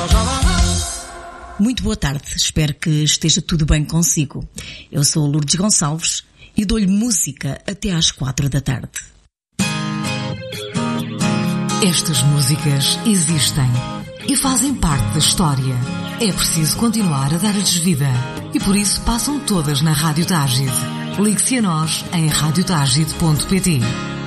Muito boa tarde, espero que esteja tudo bem consigo. Eu sou a Lourdes Gonçalves e dou-lhe música até às 4 da tarde. Estas músicas existem e fazem parte da história. É preciso continuar a dar-lhes vida e por isso passam todas na Rádio Tágide. Ligue-se a nós em radiotagide.pt.